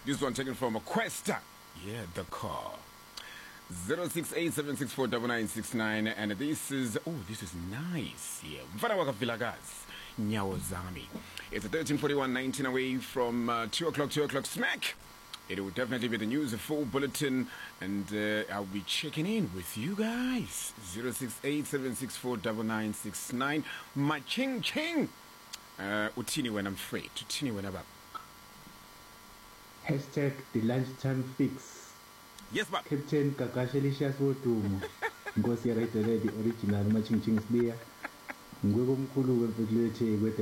This one taken from a Questa. Yeah, the car. 0687649969, and this is nice. Yeah, mfana wakavilakazi nyawo zami. It's 13:41, 19 away from 2 o'clock smack. It will definitely be the news, a full bulletin, and I'll be checking in with you guys. 0687649969. My ching. Utini when I'm free. Utini whenever. Hashtag the lunchtime fix. Yes, ma'am. Captain Kakashelicious Wotumo. Ngosi right the original matching chings there. Ngwego mkulu wemfekilete